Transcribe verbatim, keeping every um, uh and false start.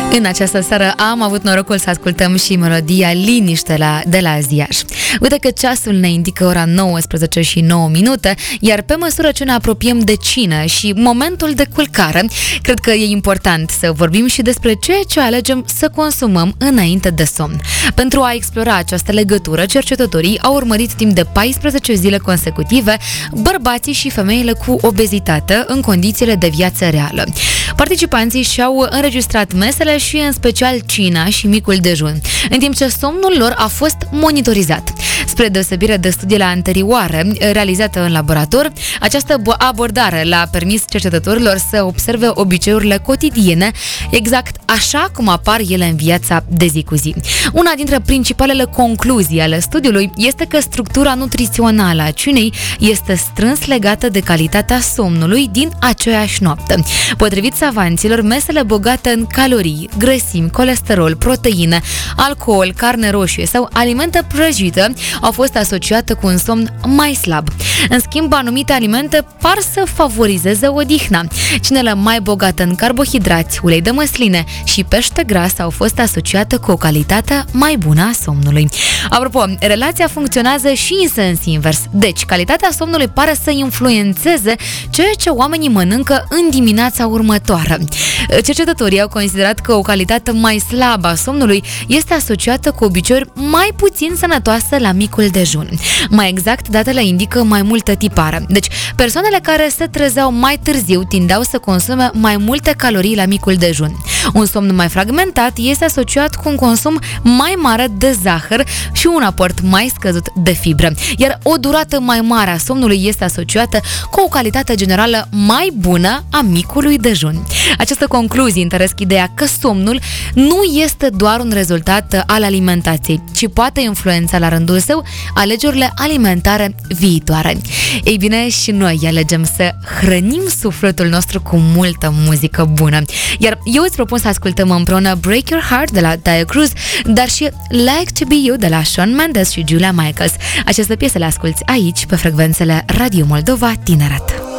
În această seară am avut norocul să ascultăm și melodia Liniște la, de la Ziaș. Uite că ceasul ne indică ora nouăsprezece și nouă minute, iar pe măsură ce ne apropiem de cină și momentul de culcare, cred că e important să vorbim și despre ceea ce alegem să consumăm înainte de somn. Pentru a explora această legătură, cercetătorii au urmărit timp de paisprezece zile consecutive bărbații și femeile cu obezitate în condițiile de viață reală. Participanții și-au înregistrat mesele și în special cina și micul dejun, în timp ce somnul lor a fost monitorizat. Spre deosebire de studiile anterioare realizate în laborator, această abordare le-a permis cercetătorilor să observe obiceiurile cotidiene exact așa cum apar ele în viața de zi cu zi. Una dintre principalele concluzii ale studiului este că structura nutrițională a cinei este strâns legată de calitatea somnului din aceeași noapte. Potrivit savanților, mesele bogate în calorii, grăsimi, colesterol, proteine, alcool, carne roșie sau alimente prăjite au fost asociate cu un somn mai slab. În schimb, anumite alimente par să favorizeze odihna. Cinele mai bogate în carbohidrați, ulei de măsline și pește gras au fost asociate cu o calitate mai bună a somnului. Apropo, relația funcționează și în sens invers. Deci, calitatea somnului pare să influențeze ceea ce oamenii mănâncă în dimineața următoare. Cercetătorii au considerat că o calitate mai slabă a somnului este asociată cu obiceiuri mai puțin sănătoase la micul dejun. Mai exact, datele indică mai multă tipare. Deci, persoanele care se trezeau mai târziu tindeau să consume mai multe calorii la micul dejun. Un somn mai fragmentat este asociat cu un consum mai mare de zahăr și un aport mai scăzut de fibre, iar o durată mai mare a somnului este asociată cu o calitate generală mai bună a micului dejun. Această concluzie întăresc ideea că somnul nu este doar un rezultat al alimentației, ci poate influența la rândul său alegerile alimentare viitoare. Ei bine, și noi alegem să hrănim sufletul nostru cu multă muzică bună. Iar eu îți propun să ascultăm împreună Break Your Heart de la Dia Cruz, dar și Like to Be You de la Shawn Mendes și Julia Michaels. Aceste piese le asculți aici, pe frecvențele Radio Moldova Tineret.